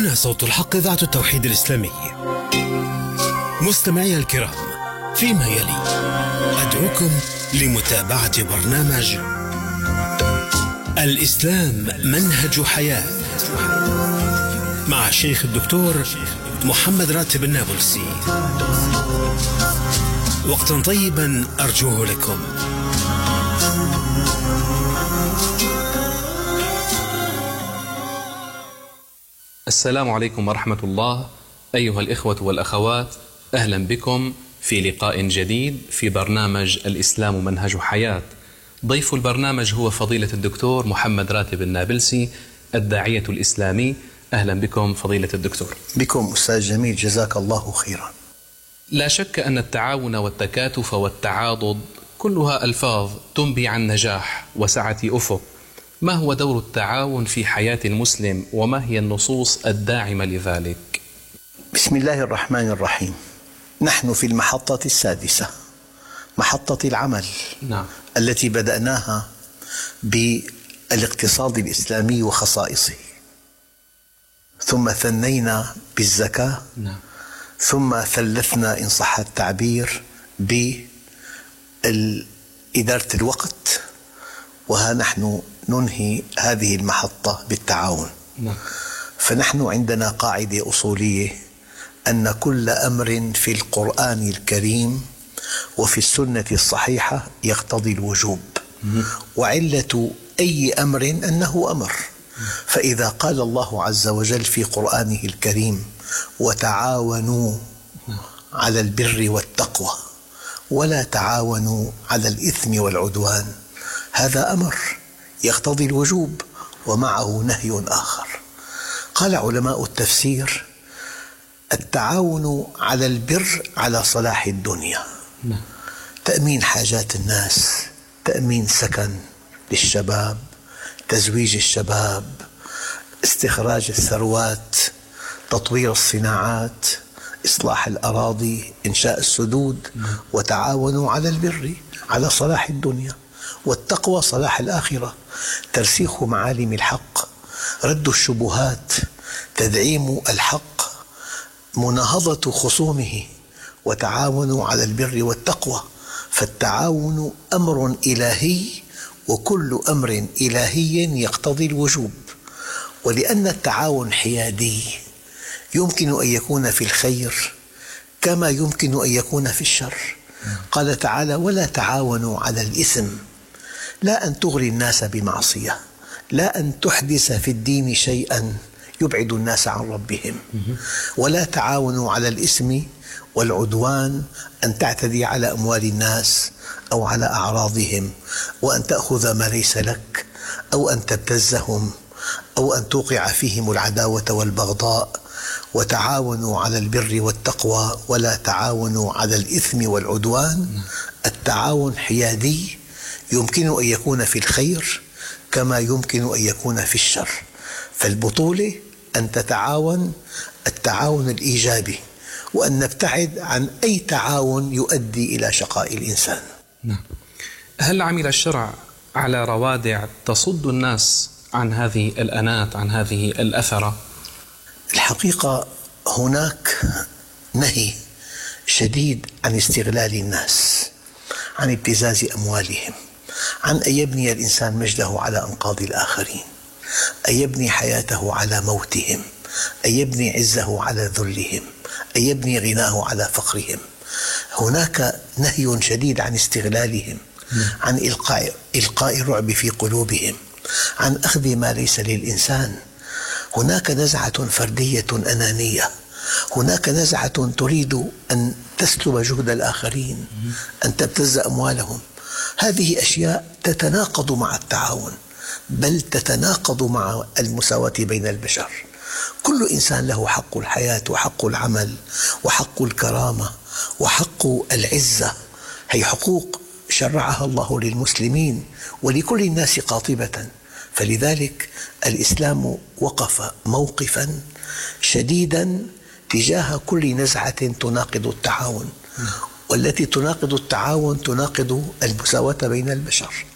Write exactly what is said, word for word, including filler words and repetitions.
هنا صوت الحق، إذاعة التوحيد الإسلامي. مستمعي الكرام، فيما يلي أدعوكم لمتابعة برنامج الإسلام منهج حياة مع الشيخ الدكتور محمد راتب النابلسي. وقتا طيبا أرجوه لكم. السلام عليكم ورحمة الله أيها الإخوة والأخوات، أهلا بكم في لقاء جديد في برنامج الإسلام منهج حياة. ضيف البرنامج هو فضيلة الدكتور محمد راتب النابلسي، الداعية الإسلامي. أهلا بكم فضيلة الدكتور. بكم أستاذ جميل، جزاك الله خيرا. لا شك أن التعاون والتكاتف والتعاضد كلها ألفاظ تنبي عن نجاح وسعة أفق. ما هو دور التعاون في حياة المسلم وما هي النصوص الداعمة لذلك؟ بسم الله الرحمن الرحيم. نحن في المحطة السادسة، محطة العمل. نعم. التي بدأناها بالاقتصاد الإسلامي وخصائصه، ثم ثنينا بالزكاة. نعم. ثم ثلثنا إن صح التعبير بإدارة الوقت، وها نحن ننهي هذه المحطة بالتعاون. نعم. فنحن عندنا قاعدة أصولية أن كل أمر في القرآن الكريم وفي السنة الصحيحة يقتضي الوجوب، وعلة أي أمر أنه أمر. فإذا قال الله عز وجل في قرآنه الكريم وتعاونوا على البر والتقوى ولا تعاونوا على الإثم والعدوان، هذا أمر يقتضي الوجوب ومعه نهي آخر. قال علماء التفسير: التعاون على البر على صلاح الدنيا، تأمين حاجات الناس، تأمين سكن للشباب، تزويج الشباب، استخراج الثروات، تطوير الصناعات، إصلاح الأراضي، إنشاء السدود. وتعاونوا على البر على صلاح الدنيا، والتقوى صلاح الآخرة، ترسيخ معالم الحق، رد الشبهات، تدعيم الحق، مناهضة خصومه. وتعاونوا على البر والتقوى. فالتعاون أمر إلهي، وكل أمر إلهي يقتضي الوجوب. ولأن التعاون حيادي، يمكن أن يكون في الخير كما يمكن أن يكون في الشر. قال تعالى: ولا تعاونوا على الإثم، لا أن تغري الناس بمعصية، لا أن تحدث في الدين شيئا يبعد الناس عن ربهم. ولا تعاونوا على الإثم والعدوان، أن تعتدي على أموال الناس أو على أعراضهم، وأن تأخذ ما ليس لك، أو أن تبتزهم، أو أن توقع فيهم العداوة والبغضاء. وتعاونوا على البر والتقوى ولا تعاونوا على الإثم والعدوان. التعاون حيادي، يمكن أن يكون في الخير كما يمكن أن يكون في الشر. فالبطولة أن تتعاون التعاون الإيجابي، وأن نبتعد عن أي تعاون يؤدي إلى شقاء الإنسان. نعم. هل عمل الشرع على روادع تصد الناس عن هذه الأنات، عن هذه الأثرة؟ الحقيقة هناك نهي شديد عن استغلال الناس، عن ابتزاز أموالهم، عن أن يبني الإنسان مجده على أنقاض الآخرين، أن يبني حياته على موتهم، أن يبني عزه على ذلهم، أن يبني غناه على فقرهم. هناك نهي شديد عن استغلالهم، عن إلقاء, إلقاء الرعب في قلوبهم، عن أخذ ما ليس للإنسان. هناك نزعة فردية أنانية، هناك نزعة تريد أن تسلب جهد الآخرين، أن تبتز أموالهم. هذه أشياء تتناقض مع التعاون، بل تتناقض مع المساواة بين البشر. كل إنسان له حق الحياة وحق العمل وحق الكرامة وحق العزة. هي حقوق شرعها الله للمسلمين ولكل الناس قاطبة. فلذلك الإسلام وقف موقفا شديدا تجاه كل نزعة تناقض التعاون، والتي تناقض التعاون تناقض المساواة بين البشر.